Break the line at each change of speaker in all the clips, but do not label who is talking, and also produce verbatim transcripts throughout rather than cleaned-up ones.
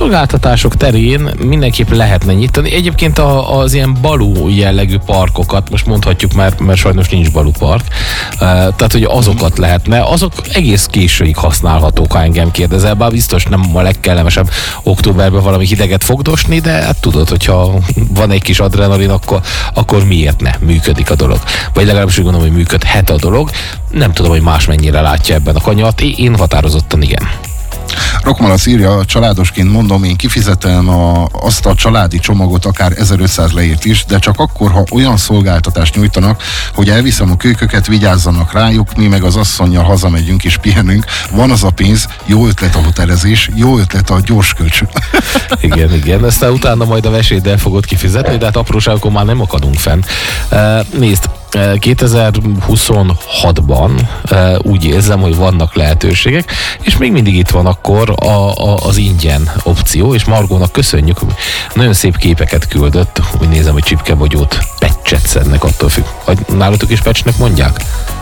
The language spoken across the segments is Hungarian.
Szolgáltatások terén mindenképp lehetne nyitani. Egyébként a, az ilyen balú jellegű parkokat, most mondhatjuk, mert, mert sajnos nincs balú park, uh, tehát hogy azokat lehetne, azok egész későig használhatók, ha engem kérdezel, bár biztos nem a legkellemesebb októberben valami hideget fogdosni, de hát tudod, hogyha van egy kis adrenalin, akkor, akkor miért ne működik a dolog. Vagy legalábbis úgy gondolom, hogy működhet a dolog. Nem tudom, hogy más mennyire látja ebben a kanyart. Én határozottan igen.
Rokmalac írja, családosként mondom, én kifizetem a, azt a családi csomagot akár ezerötszáz leért is, de csak akkor, ha olyan szolgáltatást nyújtanak, hogy elviszem a kölyköket, vigyázzanak rájuk, mi meg az asszonnyal hazamegyünk és pihenünk. Van az a pénz, jó ötlet a hotelezés, jó ötlet a gyors kölcsön.
Igen, igen, aztán utána majd a veséddel fogod kifizetni, de hát apróságokon már nem akadunk fenn. Uh, nézd, kétezer-huszonhatban uh, úgy érzem, hogy vannak lehetőségek, és még mindig itt van akkor a, a, az ingyen opció, és Margónak köszönjük, hogy nagyon szép képeket küldött, úgy nézem, hogy csipkebogyót pecset szednek, attól függ. Nálatok is pecsnek mondják?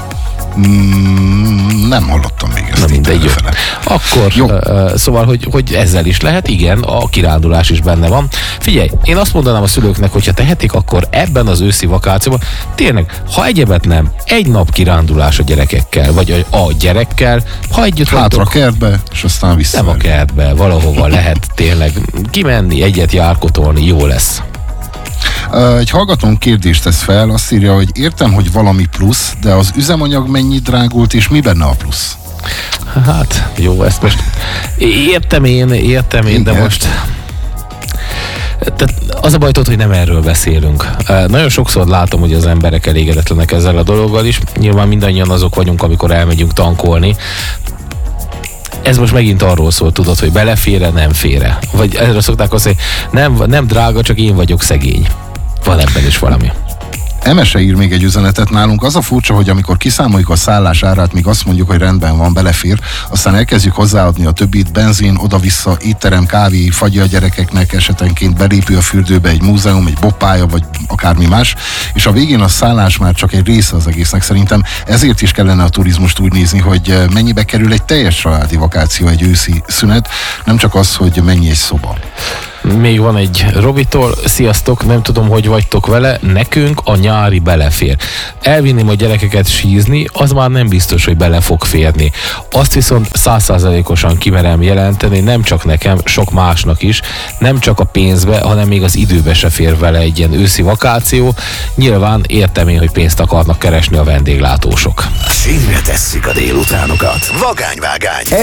Mm, nem hallottam még ezt.
Na mindegy, jó. Akkor, jó. Uh, szóval, hogy, hogy ezzel is lehet, igen, a kirándulás is benne van. Figyelj, én azt mondanám a szülőknek, hogyha tehetik, akkor ebben az őszi vakációban tényleg, ha egyebet nem, egy nap kirándulás a gyerekekkel, vagy a, a gyerekkel, ha együtt
hátra
vagytok,
a kertbe, és aztán vissza.
Nem a kertbe, valahova lehet tényleg kimenni, egyet járkotolni, jó lesz.
Egy hallgatón kérdést tesz fel, azt írja, hogy értem, hogy valami plusz, de az üzemanyag mennyi drágult, és mi benne a plusz?
Hát, jó, ezt most értem én, értem én, igen. De most... Tehát az a baj, hogy nem erről beszélünk. Nagyon sokszor látom, hogy az emberek elégedetlenek ezzel a dologgal is. Nyilván mindannyian azok vagyunk, amikor elmegyünk tankolni. Ez most megint arról szól, tudod, hogy belefére, nem fére. Vagy erre szokták azt mondani, nem, nem drága, csak én vagyok szegény. Van ebben is valami.
Emese ír még egy üzenetet nálunk. Az a furcsa, hogy amikor kiszámoljuk a szállás árát, míg azt mondjuk, hogy rendben van, belefér, aztán elkezdjük hozzáadni a többit, benzin, oda-vissza, étterem, kávé, fagyi a gyerekeknek, esetenként belépő a fürdőbe egy múzeum, egy boppálya, vagy akármi más, és a végén a szállás már csak egy része az egésznek szerintem. Ezért is kellene a turizmust úgy nézni, hogy mennyibe kerül egy teljes családi vakáció, egy őszi szünet, nem csak az, hogy mennyi egy szoba.
Még van egy Robitól, sziasztok, nem tudom, hogy vagytok vele, nekünk a nyári belefér. Elvinném a gyerekeket sízni, az már nem biztos, hogy bele fog férni. Azt viszont száz százalékosan kimerem jelenteni, nem csak nekem, sok másnak is, nem csak a pénzbe, hanem még az időbe se fér vele egy ilyen őszi vakáció. Nyilván értem én, hogy pénzt akarnak keresni a vendéglátósok.
Sínre tesszük a délutánokat. Vagányvágány.